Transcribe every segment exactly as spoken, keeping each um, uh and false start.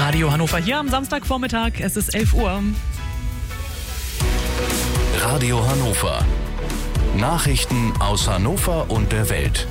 Radio Hannover hier am Samstagvormittag. Es ist elf Uhr. Radio Hannover. Nachrichten aus Hannover und der Welt.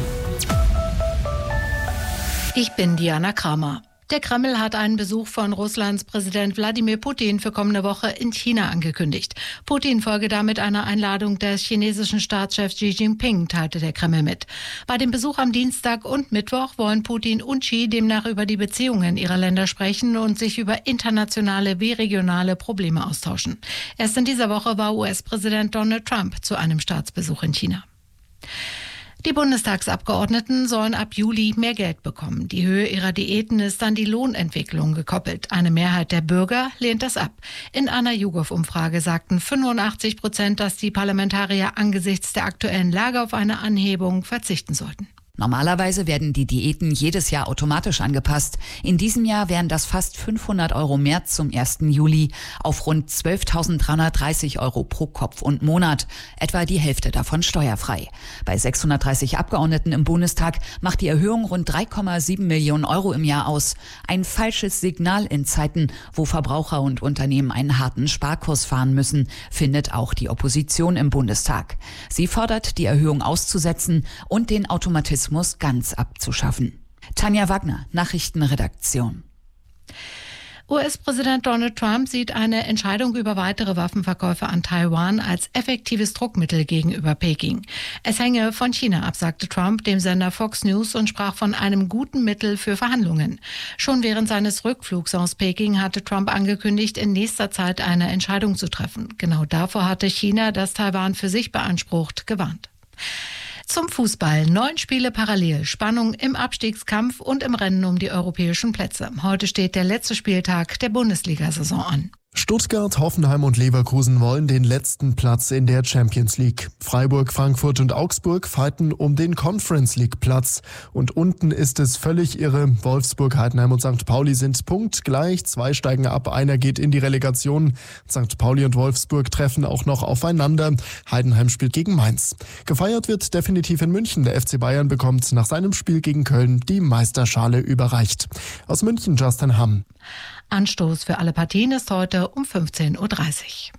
Ich bin Diana Kramer. Der Kreml hat einen Besuch von Russlands Präsident Wladimir Putin für kommende Woche in China angekündigt. Putin folge damit einer Einladung des chinesischen Staatschefs Xi Jinping, teilte der Kreml mit. Bei dem Besuch am Dienstag und Mittwoch wollen Putin und Xi demnach über die Beziehungen ihrer Länder sprechen und sich über internationale wie regionale Probleme austauschen. Erst in dieser Woche war U S-Präsident Donald Trump zu einem Staatsbesuch in China. Die Bundestagsabgeordneten sollen ab Juli mehr Geld bekommen. Die Höhe ihrer Diäten ist an die Lohnentwicklung gekoppelt. Eine Mehrheit der Bürger lehnt das ab. In einer YouGov-Umfrage sagten fünfundachtzig Prozent, dass die Parlamentarier angesichts der aktuellen Lage auf eine Anhebung verzichten sollten. Normalerweise werden die Diäten jedes Jahr automatisch angepasst. In diesem Jahr wären das fast fünfhundert Euro mehr zum ersten Juli auf rund zwölftausenddreihundertdreißig Euro pro Kopf und Monat. Etwa die Hälfte davon steuerfrei. Bei sechshundertdreißig Abgeordneten im Bundestag macht die Erhöhung rund drei Komma sieben Millionen Euro im Jahr aus. Ein falsches Signal in Zeiten, wo Verbraucher und Unternehmen einen harten Sparkurs fahren müssen, findet auch die Opposition im Bundestag. Sie fordert, die Erhöhung auszusetzen und den Automatismus ganz abzuschaffen. Tanja Wagner, Nachrichtenredaktion. U S-Präsident Donald Trump sieht eine Entscheidung über weitere Waffenverkäufe an Taiwan als effektives Druckmittel gegenüber Peking. Es hänge von China ab, sagte Trump dem Sender Fox News und sprach von einem guten Mittel für Verhandlungen. Schon während seines Rückflugs aus Peking hatte Trump angekündigt, in nächster Zeit eine Entscheidung zu treffen. Genau davor hatte China, das Taiwan für sich beansprucht, gewarnt. Zum Fußball. Neun Spiele parallel. Spannung im Abstiegskampf und im Rennen um die europäischen Plätze. Heute steht der letzte Spieltag der Bundesliga-Saison an. Stuttgart, Hoffenheim und Leverkusen wollen den letzten Platz in der Champions League. Freiburg, Frankfurt und Augsburg fighten um den Conference League Platz. Und unten ist es völlig irre. Wolfsburg, Heidenheim und Sankt Pauli sind punktgleich. Zwei steigen ab, einer geht in die Relegation. Sankt Pauli und Wolfsburg treffen auch noch aufeinander. Heidenheim spielt gegen Mainz. Gefeiert wird definitiv in München. Der F C Bayern bekommt nach seinem Spiel gegen Köln die Meisterschale überreicht. Aus München Justin Hamm. Anstoß für alle Partien ist heute um fünfzehn Uhr dreißig.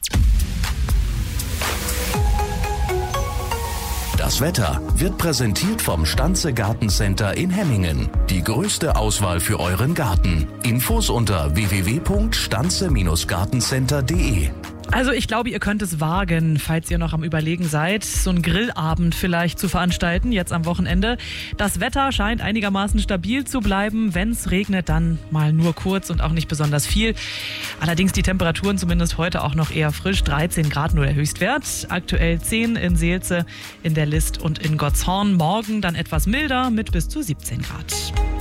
Das Wetter wird präsentiert vom Stanze Gartencenter in Hemmingen. Die größte Auswahl für euren Garten. Infos unter w w w punkt stanze gartencenter punkt d e. Also ich glaube, ihr könnt es wagen, falls ihr noch am Überlegen seid, so einen Grillabend vielleicht zu veranstalten, jetzt am Wochenende. Das Wetter scheint einigermaßen stabil zu bleiben. Wenn es regnet, dann mal nur kurz und auch nicht besonders viel. Allerdings die Temperaturen zumindest heute auch noch eher frisch. dreizehn Grad nur der Höchstwert. Aktuell zehn in Seelze, in der List und in Gottshorn. Morgen dann etwas milder mit bis zu siebzehn Grad.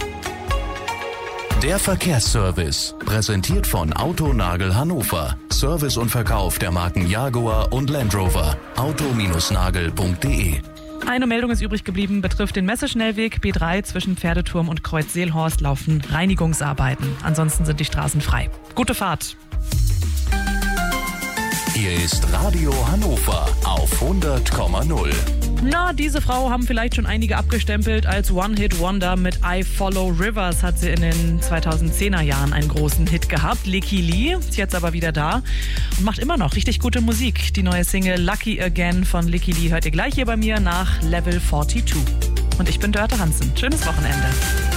Der Verkehrsservice, präsentiert von Autonagel Hannover. Service und Verkauf der Marken Jaguar und Land Rover. auto nagel punkt d e. Eine Meldung ist übrig geblieben, betrifft den Messeschnellweg B drei zwischen Pferdeturm und Kreuz Seelhorst laufen Reinigungsarbeiten. Ansonsten sind die Straßen frei. Gute Fahrt. Hier ist Radio Hannover auf hundert Komma null. Na, diese Frau haben vielleicht schon einige abgestempelt. Als One-Hit-Wonder mit I Follow Rivers hat sie in den zweitausendzehner Jahren einen großen Hit gehabt. Licky Lee ist jetzt aber wieder da und macht immer noch richtig gute Musik. Die neue Single Lucky Again von Licky Lee hört ihr gleich hier bei mir nach Level zweiundvierzig. Und ich bin Dörte Hansen. Schönes Wochenende.